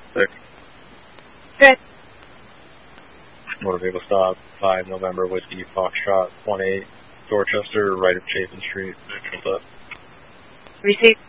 6. Good. Motor vehicle stop, 5 November Whiskey Foxtrot 18, Dorchester, right of Chapin Street, neutral depth. Receive.